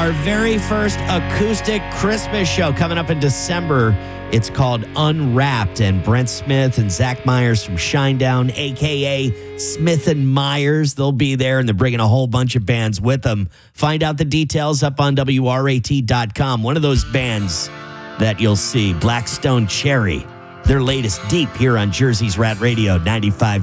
our very first acoustic Christmas show coming up in December. It's called Unwrapped, and Brent Smith and Zach Myers from Shinedown, a.k.a. Smith and Myers, they'll be there, and they're bringing a whole bunch of bands with them. Find out the details up on WRAT.com. One of those bands that you'll see, Blackstone Cherry, their latest Deep, here on Jersey's Rat Radio 95.9.